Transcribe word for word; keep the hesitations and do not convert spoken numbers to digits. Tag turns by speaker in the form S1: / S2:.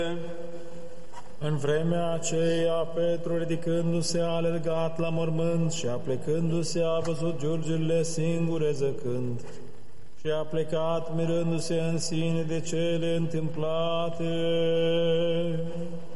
S1: În vremea aceea, Petru, ridicându-se, a alergat la mormânt și, aplecându-se, a văzut giurgiurile singure zăcând și a plecat mirându-se în sine de cele întâmplate.